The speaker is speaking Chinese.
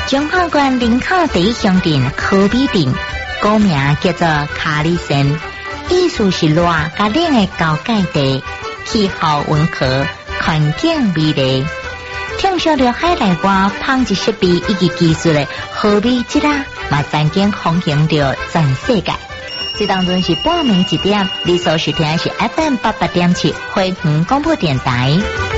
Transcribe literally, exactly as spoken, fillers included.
彰化县林口第一乡镇科比镇，古名叫做卡里森，意思是热甲冷的交界地，气候温和，环境美丽。畅销了海内外烹制设备以及技术的好米质啊，嘛曾经风行着全世界。这当中是半暝一点，你所收听的是 F M 八八点七，花园广播电台。